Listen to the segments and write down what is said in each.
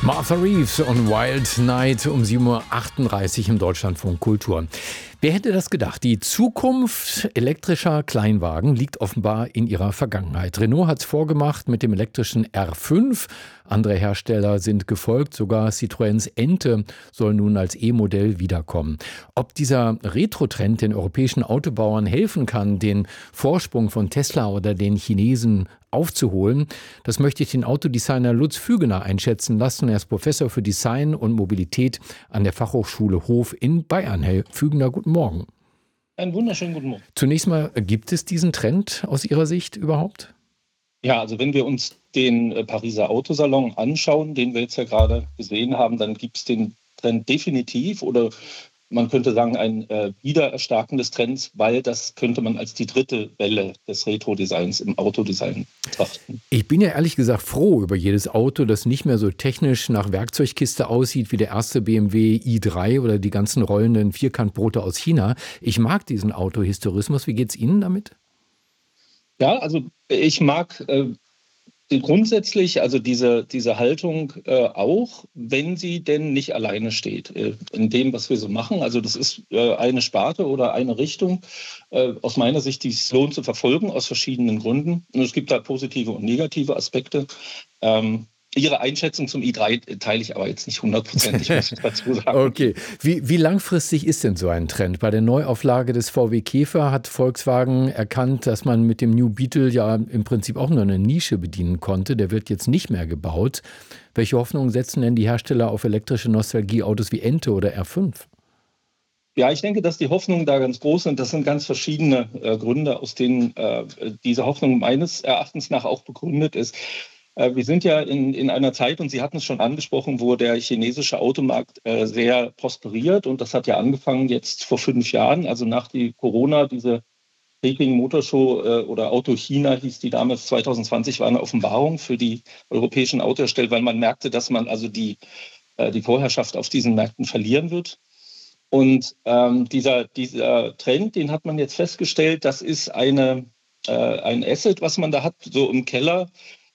Martha Reeves on Wild Night um 7:38 Uhr im Deutschlandfunk Kultur. Wer hätte das gedacht? Die Zukunft elektrischer Kleinwagen liegt offenbar in ihrer Vergangenheit. Renault hat es vorgemacht mit dem elektrischen R5. Andere Hersteller sind gefolgt. Sogar Citroëns Ente soll nun als E-Modell wiederkommen. Ob dieser Retro-Trend den europäischen Autobauern helfen kann, den Vorsprung von Tesla oder den Chinesen aufzuholen, das möchte ich den Autodesigner Lutz Fügener einschätzen lassen. Er ist Professor für Design und Mobilität an der Fachhochschule Hof in Bayern. Herr Fügener, guten Morgen. Einen wunderschönen guten Morgen. Zunächst mal, gibt es diesen Trend aus Ihrer Sicht überhaupt? Ja, also wenn wir uns den Pariser Autosalon anschauen, den wir jetzt ja gerade gesehen haben, dann gibt es den Trend definitiv, oder man könnte sagen, ein Wiedererstarken des Trends, weil das könnte man als die dritte Welle des Retro-Designs im Autodesign betrachten. Ich bin ja ehrlich gesagt froh über jedes Auto, das nicht mehr so technisch nach Werkzeugkiste aussieht wie der erste BMW i3 oder die ganzen rollenden Vierkantbrote aus China. Ich mag diesen Autohistorismus. Wie geht's Ihnen damit? Ja, also ich mag grundsätzlich, also diese Haltung auch, wenn sie denn nicht alleine steht in dem, was wir so machen. Also das ist eine Sparte oder eine Richtung, aus meiner Sicht, die es lohnt zu verfolgen, aus verschiedenen Gründen. Und es gibt da positive und negative Aspekte. Ihre Einschätzung zum i3 teile ich aber jetzt nicht 100%, muss ich dazu sagen. Okay. Wie langfristig ist denn so ein Trend? Bei der Neuauflage des VW Käfer hat Volkswagen erkannt, dass man mit dem New Beetle ja im Prinzip auch nur eine Nische bedienen konnte. Der wird jetzt nicht mehr gebaut. Welche Hoffnungen setzen denn die Hersteller auf elektrische Nostalgieautos wie Ente oder R5? Ja, ich denke, dass die Hoffnungen da ganz groß sind. Das sind ganz verschiedene Gründe, aus denen diese Hoffnung meines Erachtens nach auch begründet ist. Wir sind ja in einer Zeit, und Sie hatten es schon angesprochen, wo der chinesische Automarkt sehr prosperiert. Und das hat ja angefangen jetzt vor 5 Jahren, also nach die Corona, diese Peking Motor Show oder Auto China hieß die damals, 2020 war eine Offenbarung für die europäischen Autohersteller, weil man merkte, dass man also die Vorherrschaft auf diesen Märkten verlieren wird. Und dieser Trend, den hat man jetzt festgestellt, das ist ein Asset, was man da hat, so im Keller.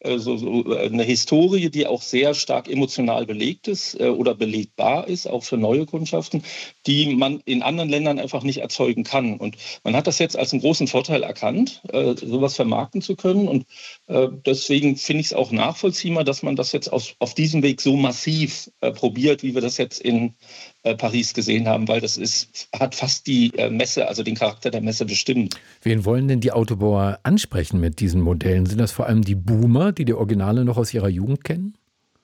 So eine Historie, die auch sehr stark emotional belegt ist oder belegbar ist, auch für neue Kundschaften, die man in anderen Ländern einfach nicht erzeugen kann. Und man hat das jetzt als einen großen Vorteil erkannt, sowas vermarkten zu können. Und deswegen finde ich es auch nachvollziehbar, dass man das jetzt auf diesem Weg so massiv probiert, wie wir das jetzt in Paris gesehen haben, weil hat fast die Messe, also den Charakter der Messe bestimmt. Wen wollen denn die Autobauer ansprechen mit diesen Modellen? Sind das vor allem die Boomer, die Originale noch aus ihrer Jugend kennen?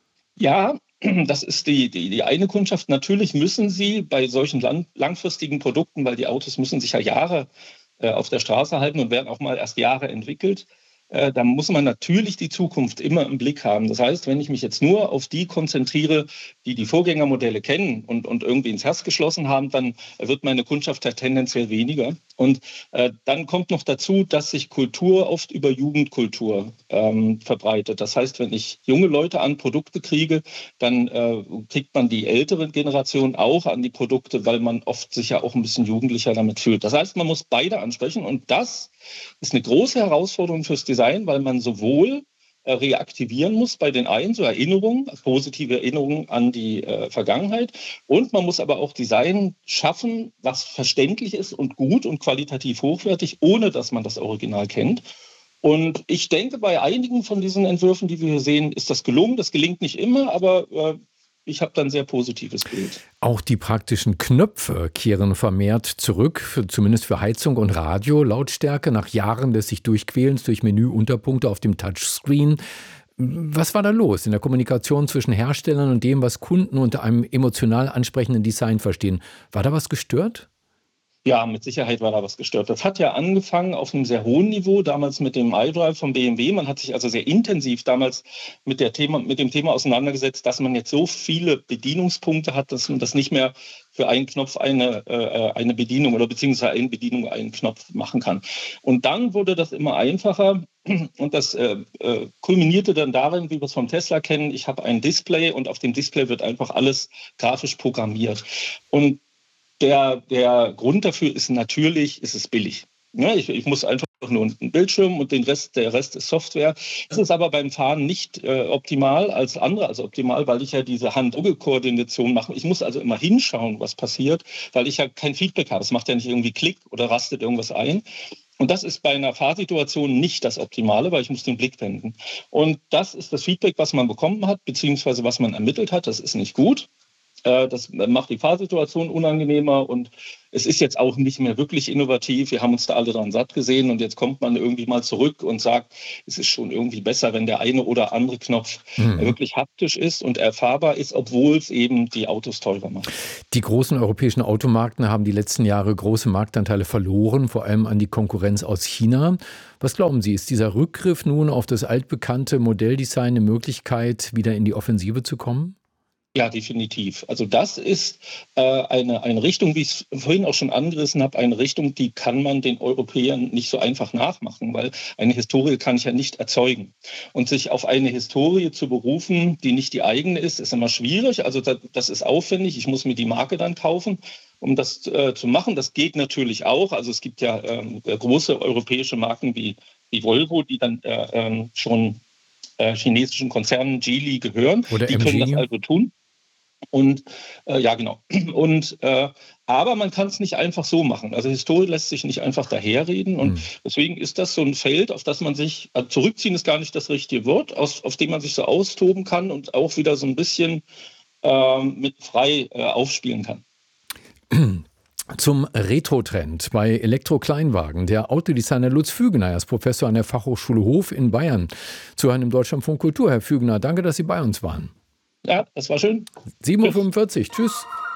Ja, das ist die eine Kundschaft. Natürlich müssen sie bei solchen langfristigen Produkten, weil die Autos müssen sich ja Jahre auf der Straße halten und werden auch mal erst Jahre entwickelt, da muss man natürlich die Zukunft immer im Blick haben. Das heißt, wenn ich mich jetzt nur auf die konzentriere, die Vorgängermodelle kennen und irgendwie ins Herz geschlossen haben, dann wird meine Kundschaft ja tendenziell weniger. Und dann kommt noch dazu, dass sich Kultur oft über Jugendkultur verbreitet. Das heißt, wenn ich junge Leute an Produkte kriege, dann kriegt man die ältere Generation auch an die Produkte, weil man oft sich ja auch ein bisschen jugendlicher damit fühlt. Das heißt, man muss beide ansprechen, und das ist eine große Herausforderung fürs Design, weil man sowohl reaktivieren muss bei den einen, so Erinnerungen, positive Erinnerungen an die Vergangenheit. Und man muss aber auch Design schaffen, was verständlich ist und gut und qualitativ hochwertig, ohne dass man das Original kennt. Und ich denke, bei einigen von diesen Entwürfen, die wir hier sehen, ist das gelungen. Das gelingt nicht immer, aber ich habe da ein sehr positives Bild. Auch die praktischen Knöpfe kehren vermehrt zurück, zumindest für Heizung und Radio, Lautstärke nach Jahren des sich Durchquälens durch Menüunterpunkte auf dem Touchscreen. Was war da los in der Kommunikation zwischen Herstellern und dem, was Kunden unter einem emotional ansprechenden Design verstehen? War da was gestört? Ja, mit Sicherheit war da was gestört. Das hat ja angefangen auf einem sehr hohen Niveau, damals mit dem iDrive von BMW. Man hat sich also sehr intensiv damals mit dem Thema auseinandergesetzt, dass man jetzt so viele Bedienungspunkte hat, dass man das nicht mehr für einen Knopf eine Bedienung oder beziehungsweise eine Bedienung einen Knopf machen kann. Und dann wurde das immer einfacher. Und das kulminierte dann darin, wie wir es vom Tesla kennen. Ich habe ein Display und auf dem Display wird einfach alles grafisch programmiert. Und der Grund dafür ist natürlich, ist es billig. Ja, ich muss einfach nur ein Bildschirm und der Rest ist Software. Das ist aber beim Fahren nicht optimal als optimal, weil ich ja diese Hand-Auge-Koordination mache. Ich muss also immer hinschauen, was passiert, weil ich ja kein Feedback habe. Es macht ja nicht irgendwie Klick oder rastet irgendwas ein. Und das ist bei einer Fahrsituation nicht das Optimale, weil ich muss den Blick wenden. Und das ist das Feedback, was man bekommen hat, beziehungsweise was man ermittelt hat. Das ist nicht gut. Das macht die Fahrsituation unangenehmer und es ist jetzt auch nicht mehr wirklich innovativ. Wir haben uns da alle dran satt gesehen und jetzt kommt man irgendwie mal zurück und sagt, es ist schon irgendwie besser, wenn der eine oder andere Knopf wirklich haptisch ist und erfahrbar ist, obwohl es eben die Autos teurer macht. Die großen europäischen Automarken haben die letzten Jahre große Marktanteile verloren, vor allem an die Konkurrenz aus China. Was glauben Sie, ist dieser Rückgriff nun auf das altbekannte Modelldesign eine Möglichkeit, wieder in die Offensive zu kommen? Ja, definitiv. Also das ist eine Richtung, wie ich es vorhin auch schon angerissen habe, eine Richtung, die kann man den Europäern nicht so einfach nachmachen, weil eine Historie kann ich ja nicht erzeugen. Und sich auf eine Historie zu berufen, die nicht die eigene ist immer schwierig. Also das ist aufwendig. Ich muss mir die Marke dann kaufen, um das zu machen. Das geht natürlich auch. Also es gibt ja große europäische Marken wie Volvo, die dann schon chinesischen Konzernen Geely gehören. Oder die MG. können das also tun. Und ja, genau. Und aber man kann es nicht einfach so machen. Also Historie lässt sich nicht einfach daherreden. Und deswegen ist das so ein Feld, auf das man sich zurückziehen ist gar nicht das richtige Wort, auf dem man sich so austoben kann und auch wieder so ein bisschen mit frei aufspielen kann. Zum Retro-Trend bei Elektro-Kleinwagen. Der Autodesigner Lutz Fügener ist Professor an der Fachhochschule Hof in Bayern. Zu einem Deutschlandfunk Kultur. Herr Fügener, danke, dass Sie bei uns waren. Ja, das war schön. 7:45 Uhr. Tschüss.